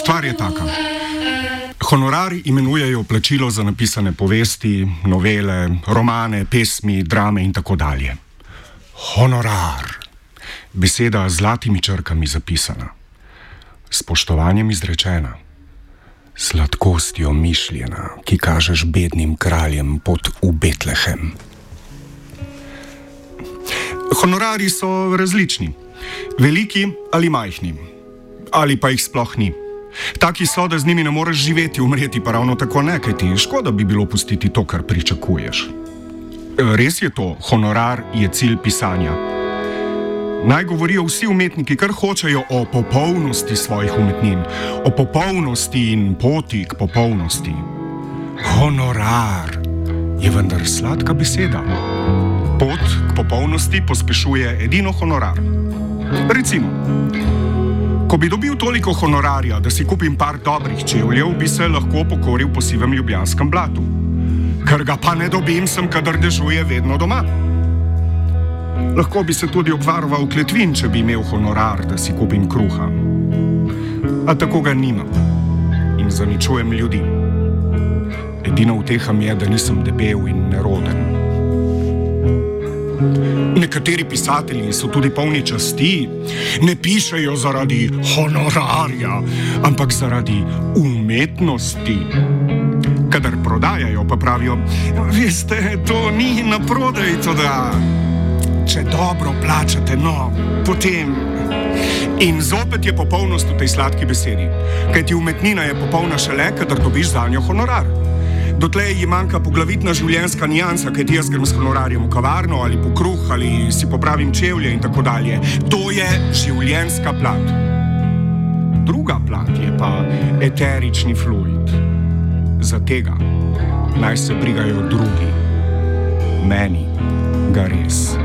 Stvar je taka. Honorari imenujejo plačilo za napisane povesti, novele, romane, pesmi, drame in tako dalje. Honorar. Beseda z zlatimi črkami zapisana. Spoštovanjem izrečena. Sladkostjo mišljena, ki kažeš bednim kraljem pot v Betlehem. Honorari so različni. Veliki ali majhni. Ali pa jih sploh ni. Taki so, da z njimi ne moreš živeti, umreti pa ravno tako ne, kaj ti škoda bi bilo pustiti to, kar pričakuješ. Res je to, honorar je cilj pisanja. Naj govorijo vsi umetniki, kar hočejo o popolnosti svojih umetnin, o popolnosti in poti k popolnosti. Honorar je vendar sladka beseda. Pot k popolnosti pospešuje edino honorar. Recimo, ko bi dobil toliko honorarja, da si kupim par dobrih čevljev, bi se lahko pokoril po sivem ljubljanskem blatu. Ker ga pa ne dobim, sem kadar dežuje vedno doma. Lahko bi se tudi obvaroval kletvin, če bi imel honorar, da si kupim kruha. A tako ga nimam in zaničujem ljudi. Edina uteha mi je, da nisem debel in neroden. Nekateri pisatelji so tudi polni časti, ne pišejo zaradi honorarja, ampak zaradi umetnosti. Kadar prodajajo, pa pravijo, veste, to ni na prodaj, toda če dobro plačate, no, potem... In zopet je popolnost v tej sladki besedi, kajti umetnina je popolna šele, kadar dobiš zanjo honorar. Dotlej ji manjka poglavitna življenjska nijansa, kajti jaz grem s honorarjem v kavarno ali po kruh ali si popravim čevlje in tako dalje. To je življenjska plat. Druga plat je pa eterični fluid. Za tega naj se brigajo drugi. Meni ga res